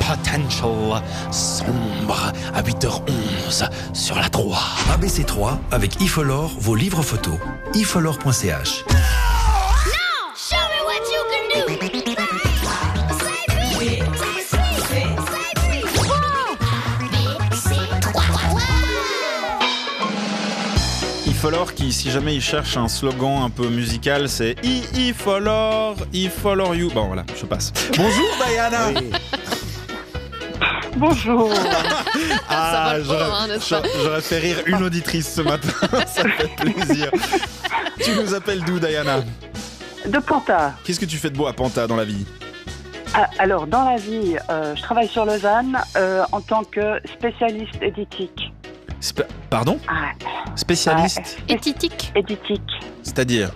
Potential sombre à 8h11 sur la 3. ABC3 avec iFolor, vos livres photos. iFolor.ch. iFolor qui, si jamais il cherche un slogan un peu musical, c'est iFolor, iFolor you. Bon voilà, je passe. Bonjour Diana. Oui. Bonjour. Ah, Ça va le n'est-ce pas? j'aurais fait rire une auditrice ce matin. Ça fait plaisir. Tu nous appelles d'où Diana? De Panta. Qu'est-ce que tu fais de beau à Panta dans la vie? Alors, dans la vie, je travaille sur Lausanne en tant que spécialiste éditique. Pardon? Ah, Spécialiste? Éthique. éditique. C'est-à-dire?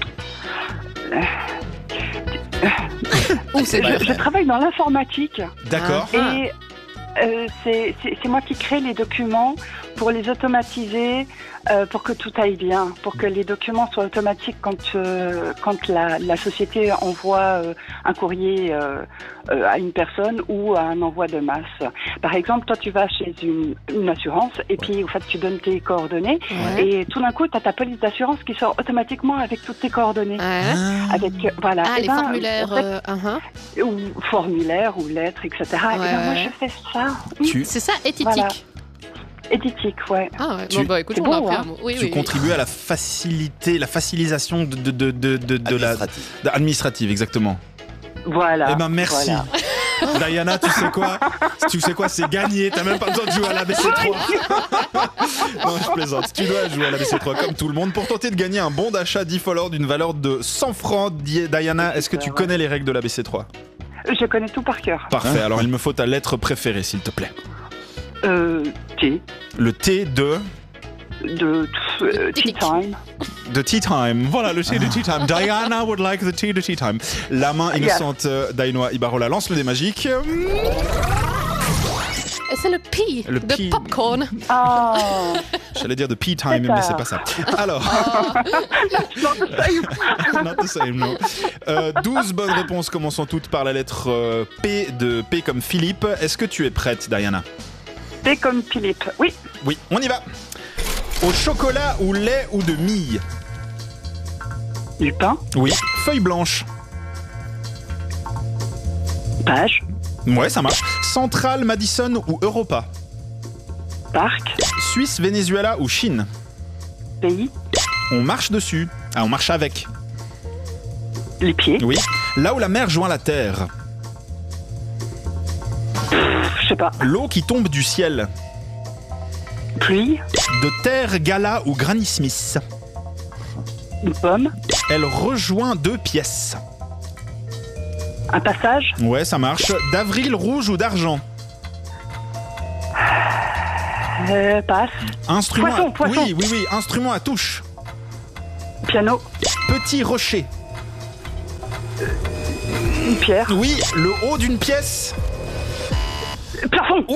Je travaille dans l'informatique D'accord. et c'est moi qui crée les documents pour les automatiser, pour que tout aille bien, pour que les documents soient automatiques quand la société envoie un courrier à une personne ou à un envoi de masse. Par exemple, toi tu vas chez une assurance et puis au fait tu donnes tes coordonnées et tout d'un coup tu as ta police d'assurance qui sort automatiquement avec toutes tes coordonnées. Avec voilà. Ah, Et les ben, formulaires. en fait, ou formulaires ou lettres, etc. Et ben, moi je fais ça. C'est ça, éthique. Voilà. Éditique, ouais. Ah ouais. Tu- Bon, bah écoute, c'est on a beau, appris hein. un mot. Oui, Tu oui. contribues à la facilisation de la Administratif. administrative, exactement. Voilà. Eh ben merci. Voilà. Diana, tu sais quoi, c'est gagné. T'as même pas besoin de jouer à la BC3. Non, je plaisante. Tu dois jouer à la BC3 comme tout le monde pour tenter de gagner un bon d'achat d'iFolor d'une valeur de 100 francs. Diana, est-ce que tu connais les règles de la BC3? Je connais tout par cœur. Parfait. Alors il me faut ta lettre préférée, s'il te plaît. T. Le T de Tea time. Tea Time. Voilà, le T de Tea Time. Diana would like the tea de Tea Time. La main innocente d'Ainoa Ibarola lance le dé magique. Et c'est le P Le de P. popcorn. Ah. J'allais dire de Pea Time, mais c'est pas ça. Alors. Not the same, no. 12 bonnes réponses, commençons toutes par la lettre P de P comme Philippe. Est-ce que tu es prête, Diana? T comme Philippe. Oui. Oui, on y va. Au chocolat ou lait ou de mie? Du pain. Oui. Feuille blanche. Page. Ouais, ça marche. Centrale, Madison ou Europa? Parc. Suisse, Venezuela ou Chine? Pays. On marche dessus. Ah, on marche avec. Les pieds. Oui. Là où la mer joint la terre. Je sais pas. L'eau qui tombe du ciel. Pluie. De terre, Gala ou Granny Smith. Une pomme. Elle rejoint deux pièces. Un passage. Ouais, ça marche. D'avril, rouge ou d'argent? Passe. Instrument. Poisson. Oui. Instrument à touche. Piano. Petit rocher. Une pierre. Oui, le haut d'une pièce. Plafond.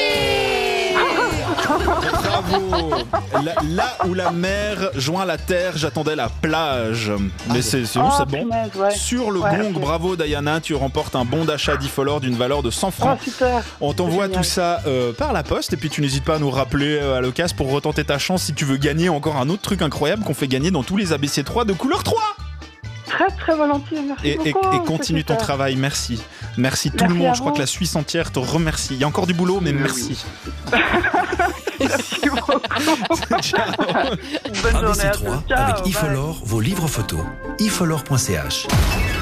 Bravo. Là où la mer joint la terre, j'attendais la plage. Mais c'est bon, c'est bon. Punaise, ouais. Sur le Ouais, gong, ok. bravo Diana, tu remportes un bon d'achat d'iFolor d'une valeur de 100 Oh, francs. super. On t'envoie Génial. tout ça par la poste et puis tu n'hésites pas à nous rappeler à l'occasion pour retenter ta chance si tu veux gagner encore un autre truc incroyable qu'on fait gagner dans tous les ABC3 de couleur 3. Très, très volontiers. Merci Et beaucoup. continue c'est ton super. travail, merci. Merci tout Merci le monde, à je crois vous. que la Suisse entière te remercie. Il y a encore du boulot, mais Oui. merci. Merci beaucoup. Ciao. Bonne journée à ABC3 tous. Ciao, avec bye. iFolor, vos livres photos. iFolor.ch.